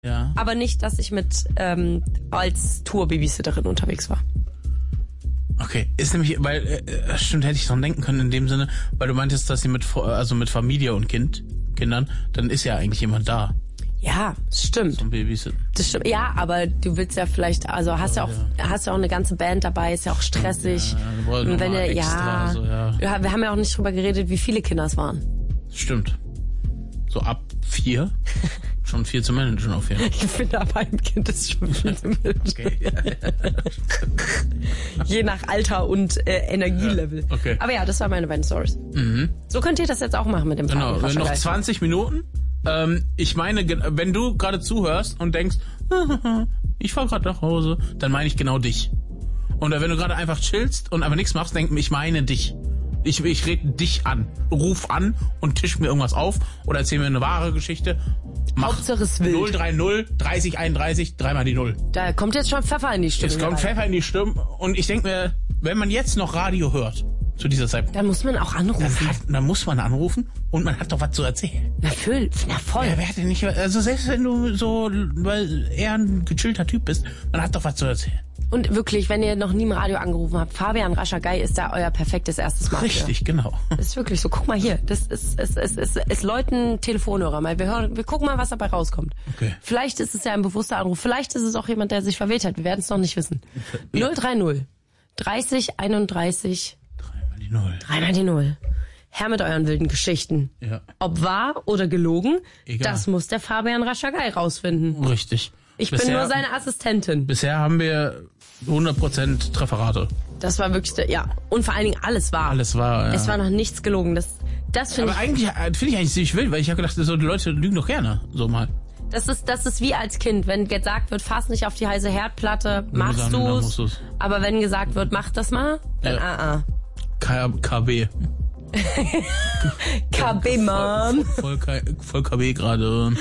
Ja. Aber nicht, dass ich mit als Tour-Babysitterin unterwegs war. Okay, ist nämlich, weil, stimmt, hätte ich dran denken können in dem Sinne, weil du meintest, dass sie mit Familie und Kindern, dann ist ja eigentlich jemand da. Ja, stimmt. Zum Babysitten. Das stimmt. Ja, aber du willst ja vielleicht, also hast ja auch eine ganze Band dabei, ist ja auch stressig. Ja, und wenn ihr, extra, ja, wir haben ja auch nicht drüber geredet, wie viele Kinder es waren. Stimmt. So ab 4. Schon viel zu managen auf jeden Fall. Ich finde, aber ein Kind ist schon viel zu managen. Okay. Je nach Alter und Energielevel. Ja, okay. Aber ja, das waren meine beiden Stories. Mhm. So könnt ihr das jetzt auch machen mit dem Genau, Fahrrad. noch 20 Minuten. Ich meine, wenn du gerade zuhörst und denkst, ich fahr gerade nach Hause, dann meine ich genau dich. Und wenn du gerade einfach chillst und aber nichts machst, denk ich meine dich. Ich rede dich an. Ruf an und tisch mir irgendwas auf oder erzähl mir eine wahre Geschichte. Hauptsache es wild. 030 30 31 3 die 0. Da kommt jetzt schon Pfeffer in die Stimme. Es kommt Pfeffer in die Stimme und ich denke mir, wenn man jetzt noch Radio hört, zu dieser Zeit, dann muss man auch anrufen. Dann muss man anrufen und man hat doch was zu erzählen. Na voll. Ja, wer hat denn nicht, also selbst wenn du so, weil eher ein gechillter Typ bist, man hat doch was zu erzählen. Und wirklich, wenn ihr noch nie im Radio angerufen habt, Fabian Raschagei ist da euer perfektes erstes Mal. Richtig, genau. Das ist wirklich so. Guck mal hier, das ist es läuten Telefonhörer mal. Wir gucken mal, was dabei rauskommt. Okay. Vielleicht ist es ja ein bewusster Anruf, vielleicht ist es auch jemand, der sich verwählt hat. Wir werden es noch nicht wissen. Ja. 030 30 31 3 die 0. Herr mit euren wilden Geschichten. Ja. Ob wahr oder gelogen, egal. Das muss der Fabian Raschagei rausfinden. Richtig. Ich bin nur seine Assistentin. Bisher haben wir 100% Trefferrate. Das war wirklich, ja. Und vor allen Dingen alles war. Alles war, ja. Es war noch nichts gelogen. Das finde ich... Aber eigentlich finde ich eigentlich ziemlich wild, weil ich habe gedacht, so die Leute lügen doch gerne. So mal. Das ist wie als Kind. Wenn gesagt wird, fass nicht auf die heiße Herdplatte, machst du's. Aber wenn gesagt wird, mach das mal, dann KB. KB, Mann. Voll KB gerade.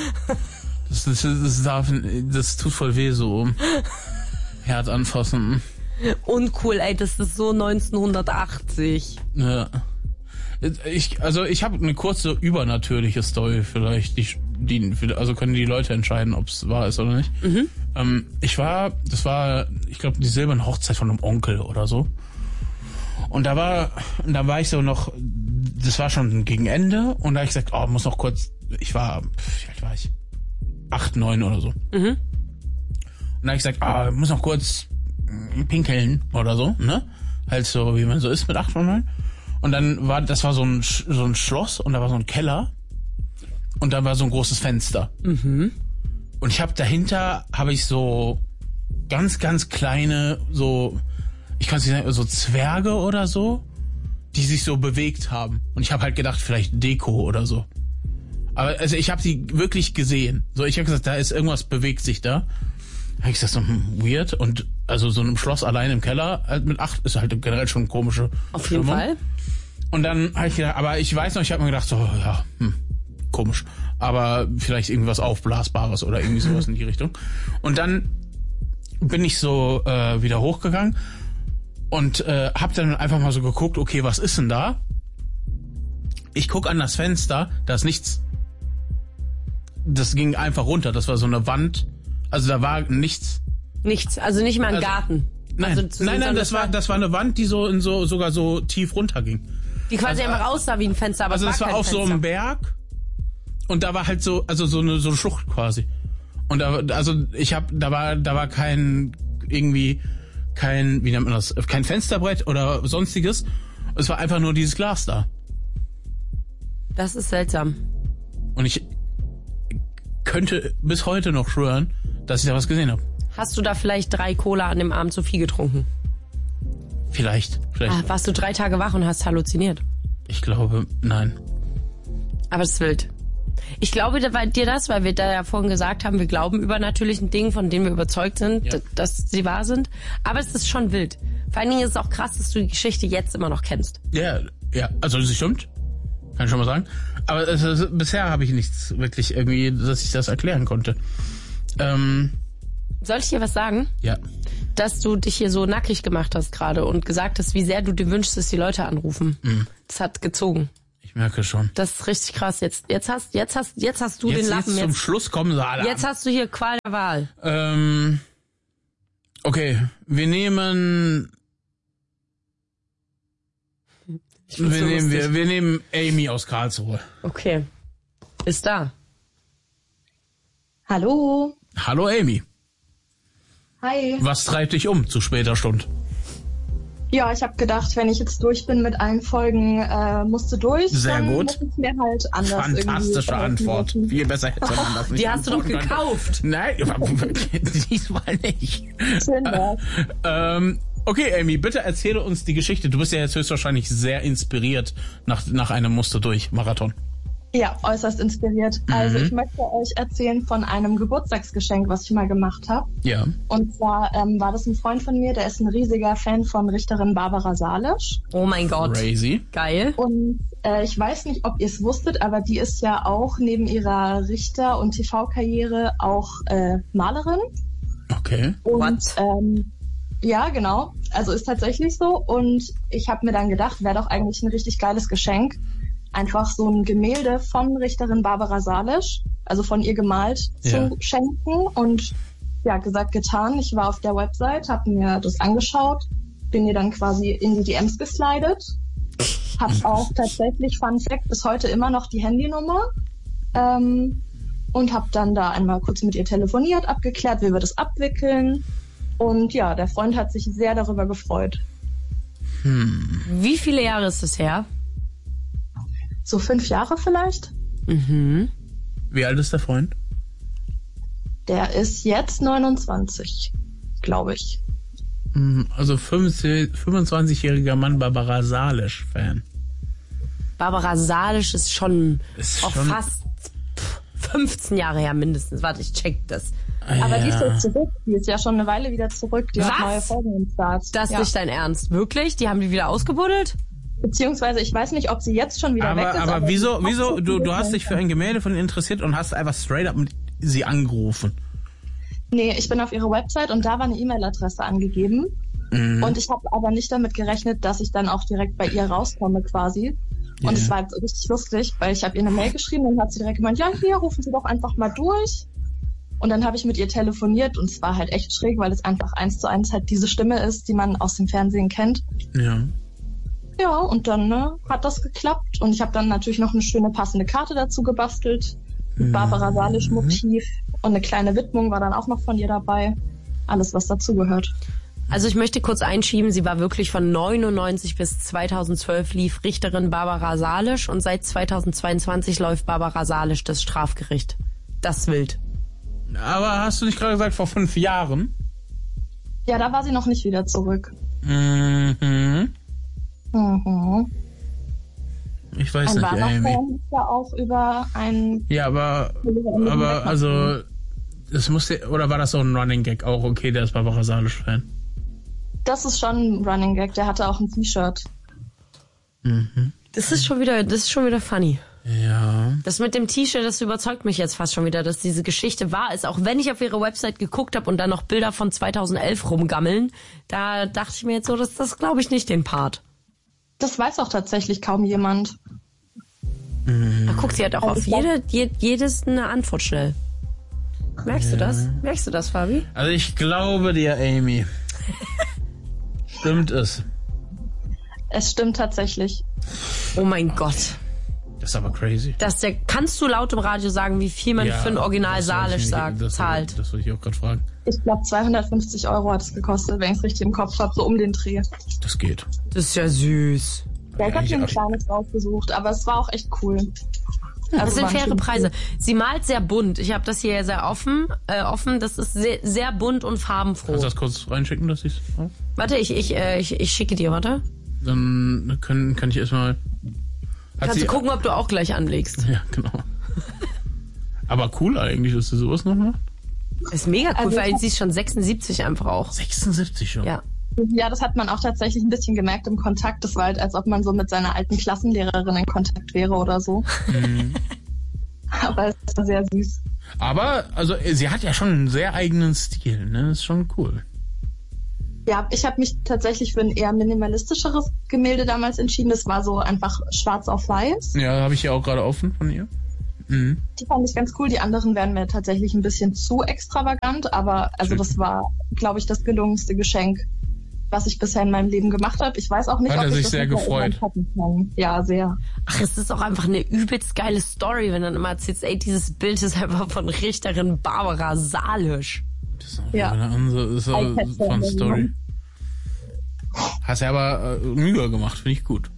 Das tut voll weh so. Herd anfassen. Uncool, ey, das ist so 1980. Ja. Ich habe eine kurze übernatürliche Story vielleicht, also können die Leute entscheiden, ob es wahr ist oder nicht. Mhm. Ich glaube, die silberne Hochzeit von einem Onkel oder so. Und da war ich so noch, das war schon gegen Ende und da habe ich gesagt, muss noch kurz, wie alt war ich? 8, 9 oder so. Mhm. Und da habe ich gesagt, muss noch kurz pinkeln oder so, ne? Halt so, wie man so ist mit 8 und 9. Und dann das war so ein Schloss und da war so ein Keller und da war so ein großes Fenster. Mhm. Und dahinter habe ich so ganz, ganz kleine, so, ich kann es nicht sagen, so Zwerge oder so, die sich so bewegt haben. Und ich habe halt gedacht, vielleicht Deko oder so. Aber also ich habe sie wirklich gesehen. So, ich habe gesagt, da ist irgendwas, bewegt sich da. Da habe ich gesagt, so weird. Und also so einem Schloss allein im Keller halt mit 8 ist halt generell schon komische Auf jeden Stimmung. Fall. Und dann habe ich gedacht, aber ich weiß noch, ich habe mir gedacht, so, ja, komisch. Aber vielleicht irgendwas Aufblasbares oder irgendwie sowas in die Richtung. Und dann bin ich so wieder hochgegangen und habe dann einfach mal so geguckt, okay, was ist denn da? Ich guck an das Fenster, da ist nichts. Das ging einfach runter, das war so eine Wand. Also da war nichts. Nichts, also nicht mal ein Garten. Nein, also nein, das war eine Wand, die sogar so tief runterging. Die quasi einfach aussah wie ein Fenster, aber also es war das war auf Fenster. so einem Berg und da war halt so eine Schlucht quasi. Und da war kein, wie nennt man das, kein Fensterbrett oder sonstiges. Es war einfach nur dieses Glas da. Das ist seltsam. Und ich könnte bis heute noch schwören, dass ich da was gesehen habe. Hast du da vielleicht 3 Cola an dem Abend zu viel getrunken? Vielleicht. Warst du 3 Tage wach und hast halluziniert? Ich glaube, nein. Aber es ist wild. Ich glaube dir das, weil wir da ja vorhin gesagt haben, wir glauben übernatürlichen Dingen, von denen wir überzeugt sind, dass sie wahr sind. Aber es ist schon wild. Vor allen Dingen ist es auch krass, dass du die Geschichte jetzt immer noch kennst. Ja, also sie stimmt. Kann ich schon mal sagen. Aber bisher habe ich nichts wirklich irgendwie, dass ich das erklären konnte. Soll ich dir was sagen? Ja. Dass du dich hier so nackig gemacht hast gerade und gesagt hast, wie sehr du dir wünschst, dass die Leute anrufen. Mhm. Das hat gezogen. Ich merke schon. Das ist richtig krass. Jetzt hast du den Lappen. Jetzt zum Schluss kommen sie alle Jetzt hast du hier Qual der Wahl. Okay, wir nehmen Amy aus Karlsruhe. Okay. Ist da. Hallo. Hallo Amy. Hi. Was treibt dich zu später Stunde? Ja, ich habe gedacht, wenn ich jetzt durch bin mit allen Folgen, musste durch. Sehr dann gut. muss ich mir halt anders Fantastische Antwort. Viel besser hätte man das nicht. Die hast du doch gekauft. Nein, diesmal nicht. Schön wär's. Okay, Amy, bitte erzähle uns die Geschichte. Du bist ja jetzt höchstwahrscheinlich sehr inspiriert nach einem Muster-durch-Marathon. Ja, äußerst inspiriert. Also ich möchte euch erzählen von einem Geburtstagsgeschenk, was ich mal gemacht habe. Ja. Und zwar war das ein Freund von mir, der ist ein riesiger Fan von Richterin Barbara Salisch. Oh mein Gott. Crazy. Geil. Und ich weiß nicht, ob ihr es wusstet, aber die ist ja auch neben ihrer Richter- und TV-Karriere auch Malerin. Okay. Und ja, genau. Also ist tatsächlich so. Und ich habe mir dann gedacht, wäre doch eigentlich ein richtig geiles Geschenk, einfach so ein Gemälde von Richterin Barbara Salisch, also von ihr gemalt, zu schenken. Und ja, gesagt, getan. Ich war auf der Website, habe mir das angeschaut, bin ihr dann quasi in die DMs geslidet, habe auch tatsächlich, Fun Fact, bis heute immer noch die Handynummer und habe dann da einmal kurz mit ihr telefoniert, abgeklärt, wie wir das abwickeln. Und ja, der Freund hat sich sehr darüber gefreut. Wie viele Jahre ist es her? So 5 Jahre vielleicht? Mhm. Wie alt ist der Freund? Der ist jetzt 29, glaube ich. Also 25-jähriger Mann Barbara Salisch-Fan. Barbara Salisch ist schon fast 15 Jahre her mindestens. Warte, ich check das. Aber die ist jetzt zurück. Die ist ja schon eine Weile wieder zurück. Die hat neue Folgen im Start. Das ist nicht dein Ernst. Wirklich? Die haben die wieder ausgebuddelt? Beziehungsweise, ich weiß nicht, ob sie jetzt schon wieder weg ist. Aber wieso, du hast dich für ein Gemälde von ihr interessiert und hast einfach straight up mit sie angerufen? Nee, ich bin auf ihre Website und da war eine E-Mail-Adresse angegeben. Und ich habe aber nicht damit gerechnet, dass ich dann auch direkt bei ihr rauskomme quasi. Und es war richtig lustig, weil ich habe ihr eine Mail geschrieben und hat sie direkt gemeint, ja, hier, rufen Sie doch einfach mal durch. Und dann habe ich mit ihr telefoniert und es war halt echt schräg, weil es einfach 1:1 halt diese Stimme ist, die man aus dem Fernsehen kennt. Ja. Ja, und dann hat das geklappt. Und ich habe dann natürlich noch eine schöne passende Karte dazu gebastelt. Mit Barbara Salisch-Motiv. Und eine kleine Widmung war dann auch noch von ihr dabei. Alles, was dazugehört. Also ich möchte kurz einschieben, sie war wirklich von 99 bis 2012 lief Richterin Barbara Salisch und seit 2022 läuft Barbara Salisch das Strafgericht. Das ist wild. Aber hast du nicht gerade gesagt, vor 5 Jahren? Ja, da war sie noch nicht wieder zurück. Ich weiß nicht, Amy. Ja auch über ein... Ja, aber also, es musste, oder war das so ein Running Gag auch? Okay, der ist Barbara Salisch-Fan. Das ist schon ein Running Gag, der hatte auch ein T-Shirt. Das ist schon wieder funny. Ja. Das mit dem T-Shirt, das überzeugt mich jetzt fast schon wieder, dass diese Geschichte wahr ist. Auch wenn ich auf ihre Website geguckt habe und dann noch Bilder von 2011 rumgammeln, da dachte ich mir jetzt so, das glaube ich nicht den Part. Das weiß auch tatsächlich kaum jemand. Da guckt sie halt auch auf jedes eine Antwort schnell. Merkst du das? Merkst du das, Fabi? Also ich glaube dir, Amy. Stimmt es? Es stimmt tatsächlich. Oh mein Gott. Das ist aber crazy. Kannst du laut im Radio sagen, wie viel man für ein Original Salisch zahlt? Das wollte ich auch gerade fragen. Ich glaube 250 € hat es gekostet, wenn ich es richtig im Kopf habe, so um den Dreh. Das geht. Das ist ja süß. Ja, ich habe mir ein kleines rausgesucht, aber es war auch echt cool. Das sind faire Preise. Sie malt sehr bunt. Ich habe das hier sehr offen. Das ist sehr, sehr bunt und farbenfroh. Kannst du das kurz reinschicken, dass ich's auch? Warte, ich schicke dir, warte. Dann kann ich erstmal... Kannst du gucken, ob du auch gleich anlegst. Ja, genau. Aber cool eigentlich, dass du sowas noch machst. Ist mega cool, weil sie ist schon 76 einfach auch. 76 schon? Ja. Ja, das hat man auch tatsächlich ein bisschen gemerkt im Kontakt. Das war halt, als ob man so mit seiner alten Klassenlehrerin in Kontakt wäre oder so. Aber es war sehr süß. Aber, also, sie hat ja schon einen sehr eigenen Stil, ne? Das ist schon cool. Ja, ich habe mich tatsächlich für ein eher minimalistischeres Gemälde damals entschieden. Das war so einfach schwarz auf weiß. Ja, habe ich ja auch gerade offen von ihr. Mhm. Die fand ich ganz cool. Die anderen wären mir tatsächlich ein bisschen zu extravagant. Aber also das war, glaube ich, das gelungenste Geschenk, was ich bisher in meinem Leben gemacht habe. Ich weiß auch nicht, Hat ob er ich sich das sehr gefreut. Kann. Ja, sehr. Ach, es ist auch einfach eine übelst geile Story, wenn dann immer erzählst, ey, dieses Bild ist einfach von Richterin Barbara Salisch. Das ist auch Ja. eine andere von Story. Hast ja aber Mühe gemacht, finde ich gut.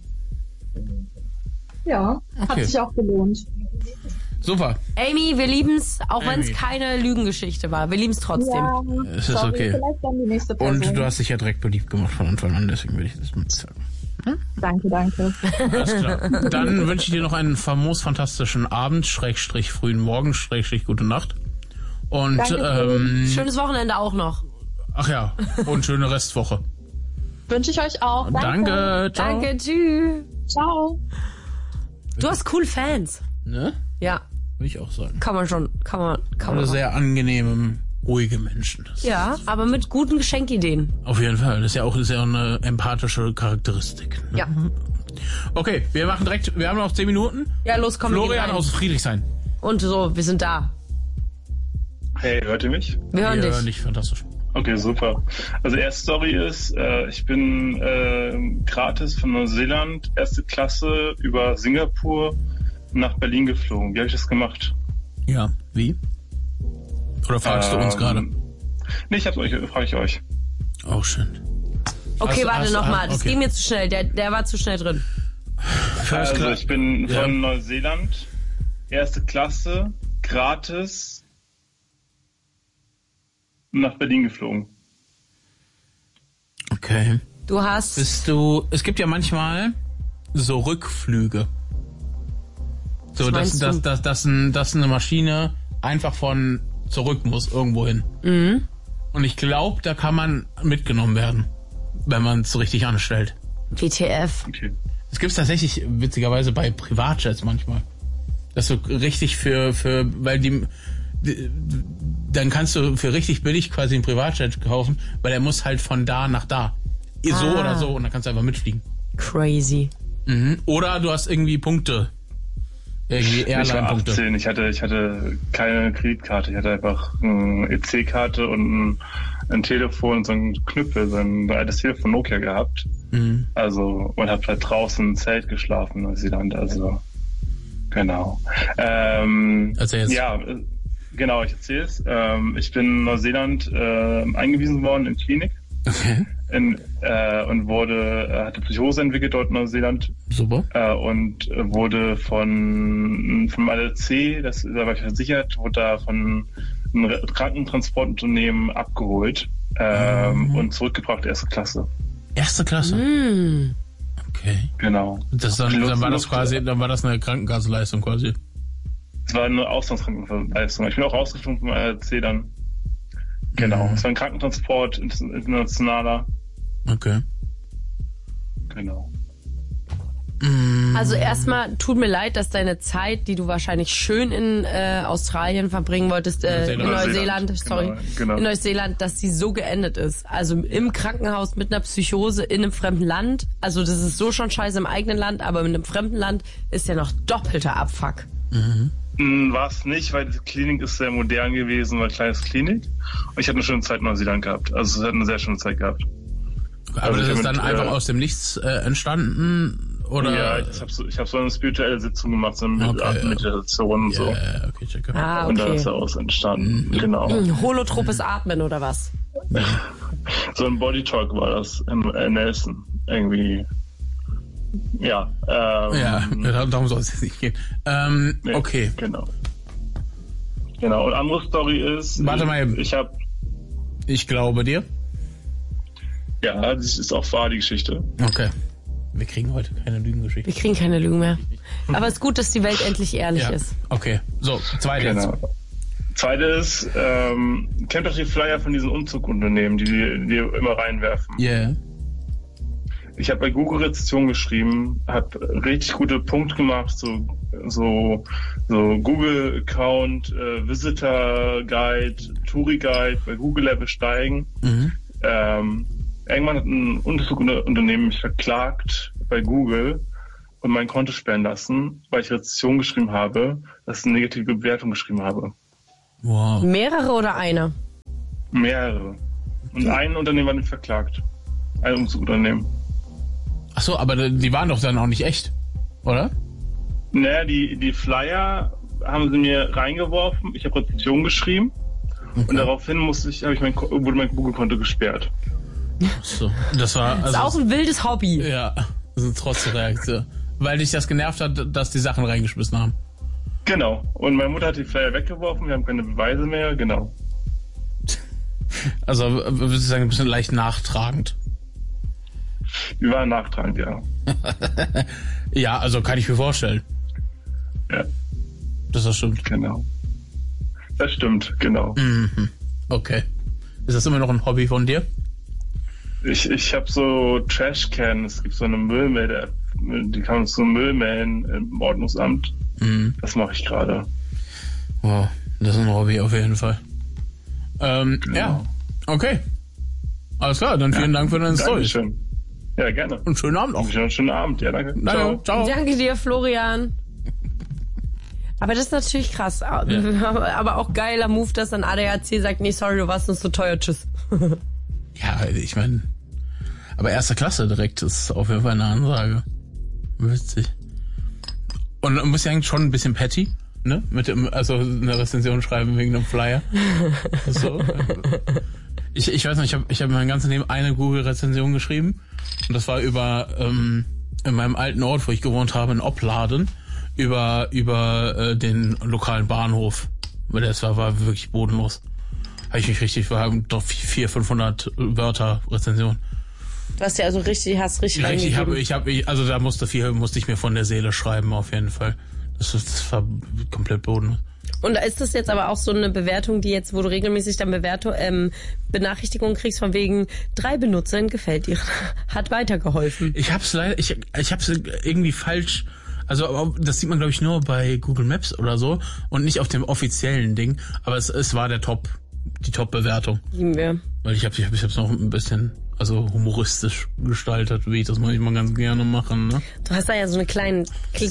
Ja, Okay. hat sich auch gelohnt. Super. Amy, wir lieben's, auch wenn es Amy. keine Lügengeschichte war. Wir lieben's trotzdem. Ja, Es ist sorry, okay. Vielleicht dann die nächste Person. Und du hast dich ja direkt beliebt gemacht von Anfang an, deswegen will ich das mit sagen. Danke. Alles klar. Dann wünsche ich dir noch einen famos fantastischen Abend, / frühen Morgen, / gute Nacht. Und Danke. Schönes Wochenende auch noch. ach ja, und schöne Restwoche. Wünsche ich euch auch. Danke. Ciao. Danke, tschüss. Ciao. Du hast cool Fans. Ne? Ja, Will ich auch sagen. kann man. Alle sehr angenehme, ruhige Menschen. Ja, aber mit guten Geschenkideen. Auf jeden Fall. Das ist ja auch eine empathische Charakteristik. Ne? Ja. Okay, wir machen direkt, wir haben noch 10 Minuten. Ja, los, komm, wir Florian gehen rein. aus Friedrichshain. Und so, wir sind da. Hey, hört ihr mich? Wir hören dich. Nicht fantastisch. Okay, super. Also erste Story ist, ich bin gratis von Neuseeland, 1. Klasse, über Singapur nach Berlin geflogen. Wie habe ich das gemacht? Ja, wie? Oder fragst du uns gerade? Nee, frage ich euch. Oh, schön. Okay, warte nochmal. Das okay. ging mir zu schnell. Der war zu schnell drin. First Also Class. ich bin Ja. von Neuseeland, 1. Klasse, gratis nach Berlin geflogen. Okay. Du hast... Es gibt ja manchmal so Rückflüge. So, Was meinst dass eine Maschine einfach von zurück muss irgendwo hin. Mhm. Und ich glaube, da kann man mitgenommen werden, wenn man es richtig anstellt. WTF. Okay. Es gibt es tatsächlich witzigerweise bei Privatjets manchmal. Das so richtig weil dann kannst du für richtig billig quasi einen Privatjet kaufen, weil er muss halt von da nach da. So oder so, und dann kannst du einfach mitfliegen. Crazy. Mhm. Oder du hast irgendwie Punkte. Irgendwie Ich war Airline-Punkte. 18, ich hatte keine Kreditkarte, ich hatte einfach eine EC-Karte und ein Telefon und so ein Knüppel, so ein altes Telefon Nokia gehabt. Mhm. Also, und hab halt draußen im Zelt geschlafen in Neuseeland, also, genau. Erzähl's. Ja, genau, ich erzähl's. Ich bin in Neuseeland eingewiesen worden in Klinik. Okay. Und hatte Psychose entwickelt dort in Neuseeland. Super. Und wurde vom ADAC, da war ich versichert, wurde da von einem Krankentransportunternehmen abgeholt und zurückgebracht, 1. Klasse. 1. Klasse? Mhm. Okay. Genau. Dann war das eine Krankenkassenleistung quasi. Es war eine Auslandskrankenleistung. Ich bin auch rausgeflogen vom ADAC dann. Genau. Es war ein Krankentransport, internationaler. Okay. Genau. Also erstmal, tut mir leid, dass deine Zeit, die du wahrscheinlich schön in Australien verbringen wolltest, in Neuseeland, sorry, Genau. in Neuseeland, dass sie so geendet ist. Also im Krankenhaus mit einer Psychose in einem fremden Land. Also das ist so schon scheiße im eigenen Land, aber in einem fremden Land ist ja noch doppelter Abfuck. War es nicht, weil die Klinik ist sehr modern gewesen, war eine kleine Klinik. Und ich hatte eine schöne Zeit in Neuseeland gehabt. Also es hat eine sehr schöne Zeit gehabt. Aber Also das ich ist hab dann mit, einfach aus dem Nichts entstanden? Oder? Ja, ich hab so eine spirituelle Sitzung gemacht, so eine Okay, Meditation und so. Ja, okay, checke. Ah, Und da okay. ist daraus entstanden. Genau. Holotropes Atmen oder was? So ein Body Talk war das in Nelson. Irgendwie. Ja. Ja, darum soll es jetzt nicht gehen. Nee, Okay. Genau. Genau. Und andere Story ist. Warte mal eben. Ich glaube dir. Ja, das ist auch wahr, die Geschichte. Okay. Wir kriegen heute keine Lügengeschichte. Wir kriegen keine Lügen mehr. Aber es ist gut, dass die Welt endlich ehrlich ist. Okay. So, zweites. Genau. Zweite ist, kennt doch die Flyer von diesen Umzugunternehmen, die immer reinwerfen. Yeah. Ich habe bei Google Rezession geschrieben, habe richtig gute Punkte gemacht, so Google Account, Visitor Guide, Touri Guide, bei Google Level steigen. Mhm. Irgendwann hat ein Unterflugunternehmen mich verklagt bei Google und mein Konto sperren lassen, weil ich Rezension geschrieben habe, dass ich eine negative Bewertung geschrieben habe. Wow. Mehrere oder eine? Mehrere. Und ein Unternehmen hat mich verklagt. Ein Umzugsunternehmen. Ach so, aber die waren doch dann auch nicht echt, oder? Naja, die Flyer haben sie mir reingeworfen. Ich habe Rezension geschrieben. Okay. Und daraufhin wurde mein Google-Konto gesperrt. Ach so, das war... Das ist auch ein wildes Hobby. Ja, das ist eine Trotzreaktion. Weil dich das genervt hat, dass die Sachen reingeschmissen haben. Genau. Und meine Mutter hat die Flyer weggeworfen. Wir haben keine Beweise mehr. Genau. Also, würdest du sagen, ein bisschen leicht nachtragend? Wir waren nachtragend, ja. Ja, also kann ich mir vorstellen. Ja. Das stimmt. Genau. Das stimmt, genau. Mhm. Okay. Ist das immer noch ein Hobby von dir? Ich habe so Trashcan. Es gibt so eine Müllmelder-App. Die kann man so Müll melden im Ordnungsamt. Mhm. Das mache ich gerade. Wow, das ist ein Hobby auf jeden Fall. Genau. Ja, okay. Alles klar, dann vielen Dank für deine Story. Schön. Ja, gerne. Und schönen Abend auch. Einen schönen Abend, ja, danke. Ciao. Ciao. Danke dir, Florian. Aber das ist natürlich krass. Ja. Aber auch geiler Move, dass dann ADAC sagt, nee, sorry, du warst uns zu teuer, tschüss. Ja, ich meine, aber erster Klasse direkt ist auf jeden Fall eine Ansage. Witzig. Und man muss ja eigentlich schon ein bisschen petty, ne? Also eine Rezension schreiben wegen einem Flyer. So. Ich weiß nicht, ich hab mein ganzes Leben eine Google-Rezension geschrieben. Und das war über in meinem alten Ort, wo ich gewohnt habe, in Opladen, über den lokalen Bahnhof. Weil das war wirklich bodenlos. Habe ich mich richtig, war doch 400-500 Wörter Rezension. Du hast ja also richtig also da musste ich mir von der Seele schreiben, auf jeden Fall. Das war komplett bodenlos. Und ist das jetzt aber auch so eine Bewertung, die jetzt, wo du regelmäßig dann Benachrichtigungen kriegst von wegen 3 Benutzern gefällt dir, hat weitergeholfen? Ich hab's irgendwie falsch, also das sieht man glaube ich nur bei Google Maps oder so und nicht auf dem offiziellen Ding, aber es war die Top-Bewertung. Ja. Weil ich hab's noch ein bisschen humoristisch gestaltet, wie ich das manchmal ganz gerne mache, ne? Du hast da ja so eine kleinen,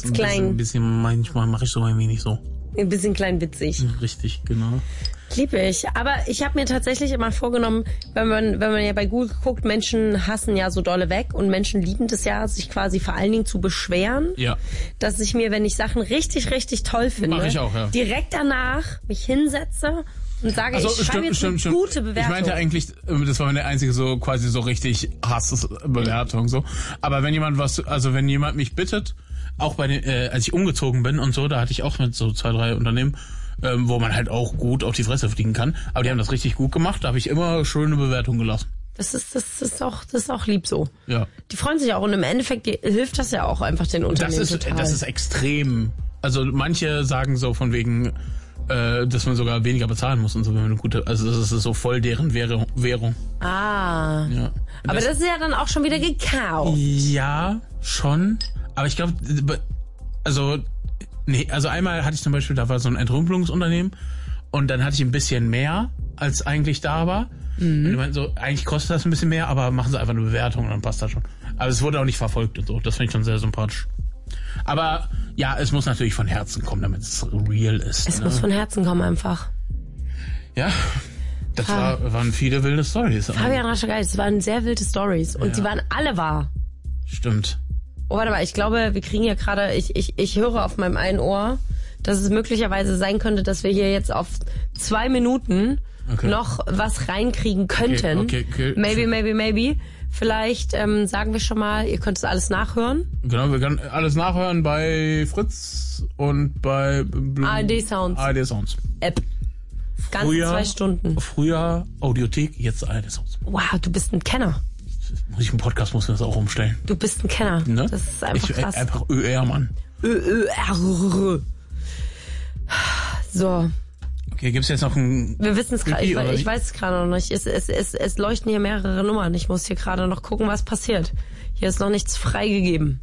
manchmal mache ich so ein wenig so. Ein bisschen klein witzig. Richtig, genau. Lieb ich. Aber ich habe mir tatsächlich immer vorgenommen, wenn man ja bei Google guckt, Menschen hassen ja so dolle weg und Menschen lieben das ja, sich quasi vor allen Dingen zu beschweren. Ja. Dass ich mir, wenn ich Sachen richtig, richtig toll finde, mach ich auch, ja, direkt danach mich hinsetze und sage, ich schreibe jetzt eine gute Bewertung. Ich meinte eigentlich, das war meine einzige so quasi so richtig Hassbewertung so. Aber wenn jemand mich bittet, auch bei als ich umgezogen bin und so, da hatte ich auch mit so 2-3 Unternehmen, wo man halt auch gut auf die Fresse fliegen kann. Aber die haben das richtig gut gemacht, da habe ich immer schöne Bewertungen gelassen. Das ist auch lieb so. Ja. Die freuen sich auch und im Endeffekt hilft das ja auch einfach den Unternehmen total. Das ist extrem. Also manche sagen so von wegen, dass man sogar weniger bezahlen muss und so, wenn man das ist so voll deren Währung. Ah. Ja. Aber das ist ja dann auch schon wieder gekauft. Ja, schon. Aber ich glaube, also einmal hatte ich zum Beispiel, da war so ein Entrümpelungsunternehmen und dann hatte ich ein bisschen mehr, als eigentlich da war. Mhm. Und die meinten so, eigentlich kostet das ein bisschen mehr, aber machen Sie einfach eine Bewertung und dann passt das schon. Aber es wurde auch nicht verfolgt und so, das finde ich schon sehr sympathisch. Aber ja, es muss natürlich von Herzen kommen, damit es real ist. Es muss von Herzen kommen einfach. Ja, das waren viele wilde Storys. Fabian Raschel, es waren sehr wilde Storys und die waren alle wahr. Stimmt. Oh, warte mal, ich glaube, wir kriegen hier gerade, ich höre auf meinem einen Ohr, dass es möglicherweise sein könnte, dass wir hier jetzt auf 2 Minuten noch was reinkriegen könnten. Okay. Maybe. Vielleicht sagen wir schon mal, ihr könnt es alles nachhören. Genau, wir können alles nachhören bei Fritz und bei ARD Sounds. App. Ganze 2 Stunden. Früher Audiothek, jetzt ARD Sounds. Wow, du bist ein Kenner. Muss ich im Podcast das auch umstellen. Du bist ein Kenner. Ne? Das ist einfach krass. Einfach ÖR, Mann. ÖR. So. Okay, gibt's jetzt noch ein... Wir wissen es gerade, ich weiß es gerade noch nicht. Es leuchten hier mehrere Nummern. Ich muss hier gerade noch gucken, was passiert. Hier ist noch nichts freigegeben.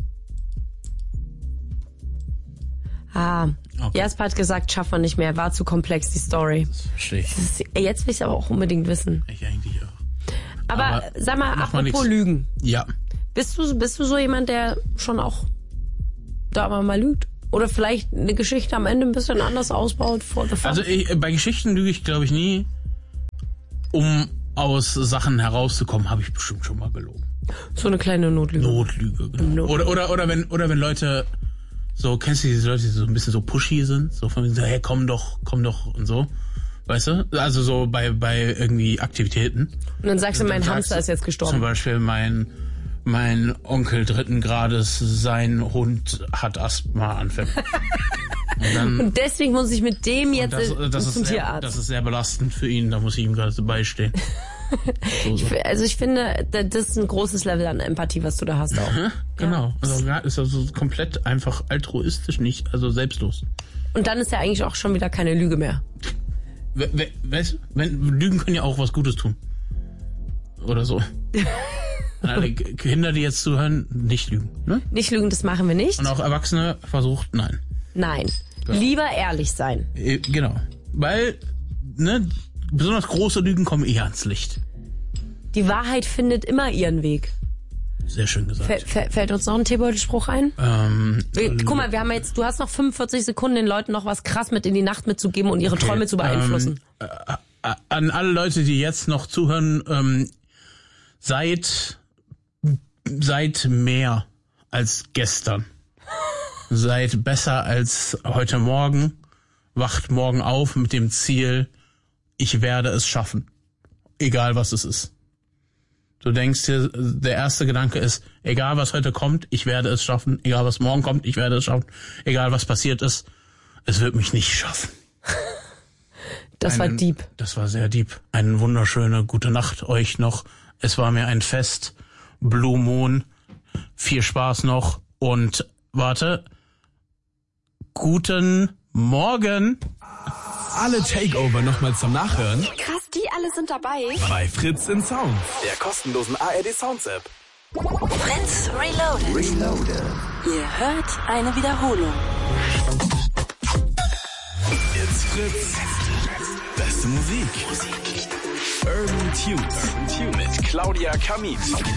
Okay. Jasper hat gesagt, schaffen wir nicht mehr. War zu komplex, die Story. Das verstehe ich. Jetzt will ich es aber auch unbedingt wissen. Ich eigentlich auch. Aber sag mal, apropos Lügen. Ja. Bist du so jemand, der schon auch da mal lügt? Oder vielleicht eine Geschichte am Ende ein bisschen anders ausbaut? Also bei Geschichten lüge ich, glaube ich, nie. Um aus Sachen herauszukommen, habe ich bestimmt schon mal gelogen. So eine kleine Notlüge. Notlüge, genau. Oder wenn Leute so, kennst du diese Leute, die so ein bisschen so pushy sind? So von so, hey, komm doch und so. Weißt du? Also so bei irgendwie Aktivitäten. Und dann sagst du, mein Hamster ist jetzt gestorben. Zum Beispiel mein Onkel 3. Grades, sein Hund hat Asthmaanfälle. Und deswegen muss ich mit dem jetzt zum Tierarzt. Das ist sehr belastend für ihn, da muss ich ihm gerade beistehen. Ich finde, das ist ein großes Level an Empathie, was du da hast auch. Genau. Ja. Also ist also komplett einfach altruistisch, nicht, also selbstlos. Und dann ist ja eigentlich auch schon wieder keine Lüge mehr. Weißt du, Lügen können ja auch was Gutes tun. Oder so. Alle Kinder, die jetzt zuhören, nicht lügen. Ne? Nicht lügen, das machen wir nicht. Und auch Erwachsene versucht, nein. Nein. Genau. Lieber ehrlich sein. Genau. Weil, besonders große Lügen kommen eher ans Licht. Die Wahrheit findet immer ihren Weg. Sehr schön gesagt. Fällt uns noch ein Teebeutelspruch ein? Guck mal, du hast noch 45 Sekunden, den Leuten noch was krass mit in die Nacht mitzugeben und ihre Träume zu beeinflussen. An alle Leute, die jetzt noch zuhören, seid mehr als gestern. Seid besser als heute Morgen. Wacht morgen auf mit dem Ziel, ich werde es schaffen. Egal was es ist. Du denkst dir, der erste Gedanke ist, egal was heute kommt, ich werde es schaffen. Egal was morgen kommt, ich werde es schaffen. Egal was passiert ist, es wird mich nicht schaffen. Das war deep. Das war sehr deep. Eine wunderschöne gute Nacht euch noch. Es war mir ein Fest. Blue Moon. Viel Spaß noch. Und warte. Guten Morgen. Alle Takeover nochmal zum Nachhören. Krass, die alle sind dabei. Bei Fritz in Sound, der kostenlosen ARD Sounds App. Fritz Reloaded. Ihr hört eine Wiederholung. It's Fritz. Beste Musik. Urban Tunes mit Claudia Kamit.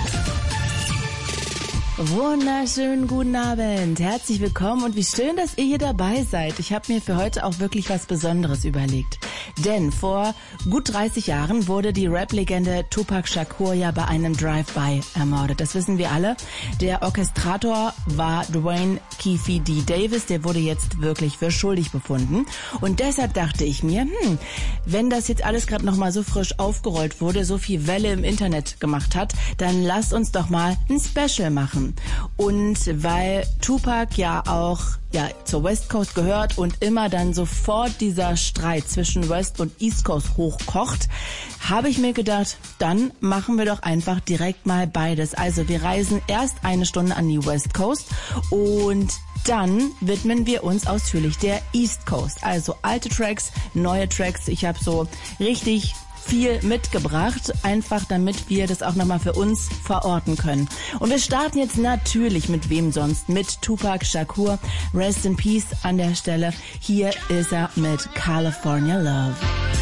Wunderschönen guten Abend, herzlich willkommen und wie schön, dass ihr hier dabei seid. Ich habe mir für heute auch wirklich was Besonderes überlegt. Denn vor gut 30 Jahren wurde die Rap-Legende Tupac Shakur ja bei einem Drive-By ermordet. Das wissen wir alle. Der Orchestrator war Dwayne Keefe D. Davis, der wurde jetzt wirklich für schuldig befunden. Und deshalb dachte ich mir, wenn das jetzt alles gerade nochmal so frisch aufgerollt wurde, so viel Welle im Internet gemacht hat, dann lasst uns doch mal ein Special machen. Und weil Tupac ja auch zur West Coast gehört und immer dann sofort dieser Streit zwischen West und East Coast hochkocht, habe ich mir gedacht, dann machen wir doch einfach direkt mal beides. Also wir reisen erst eine Stunde an die West Coast und dann widmen wir uns ausführlich der East Coast. Also alte Tracks, neue Tracks. Ich habe so richtig viel mitgebracht, einfach damit wir das auch nochmal für uns verorten können. Und wir starten jetzt natürlich mit wem sonst? Mit Tupac Shakur. Rest in Peace an der Stelle. Hier ist er mit California Love.